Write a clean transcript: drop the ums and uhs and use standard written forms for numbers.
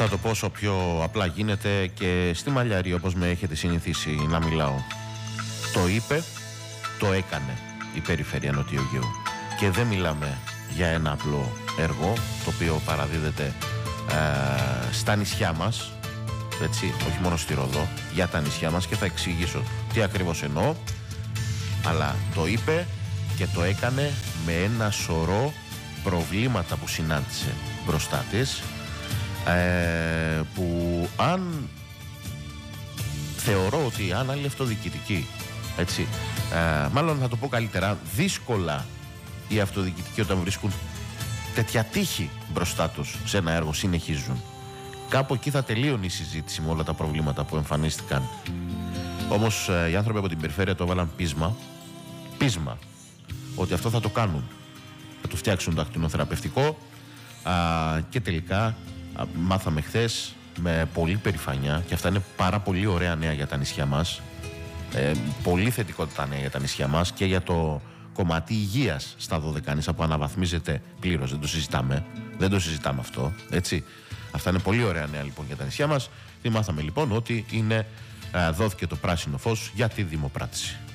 Θα το πω όσο πιο απλά γίνεται και στη Μαλλιαρή, όπως με έχετε συνηθίσει να μιλάω. Το είπε, το έκανε η Περιφέρεια Νοτιού Αιγαίου. Και δεν μιλάμε για ένα απλό έργο, το οποίο παραδίδεται στα νησιά μας, έτσι, όχι μόνο στη Ροδό, για τα νησιά μας, και θα εξηγήσω τι ακριβώς εννοώ. Αλλά το είπε και το έκανε με ένα σωρό προβλήματα που συνάντησε μπροστά της, που θεωρώ ότι αν άλλοι αυτοδιοικητικοί, έτσι, μάλλον θα το πω καλύτερα, δύσκολα οι αυτοδιοικητικοί όταν βρίσκουν τέτοια τύχη μπροστά τους σε ένα έργο συνεχίζουν. Κάπου εκεί θα τελείωνε η συζήτηση με όλα τα προβλήματα που εμφανίστηκαν. Όμως οι άνθρωποι από την περιφέρεια το έβαλαν πείσμα ότι αυτό θα το κάνουν. Θα του φτιάξουν το ακτινοθεραπευτικό, και τελικά μάθαμε χθες με πολύ περηφανιά, και αυτά είναι πάρα πολύ ωραία νέα για τα νησιά μας, πολύ θετικότητα νέα για τα νησιά μας και για το κομμάτι υγείας στα Δωδεκάνησα που αναβαθμίζεται πλήρως. Δεν το συζητάμε αυτό, έτσι. Αυτά είναι πολύ ωραία νέα λοιπόν για τα νησιά μας. Και μάθαμε λοιπόν ότι δόθηκε το πράσινο φως για τη δημοπράτηση.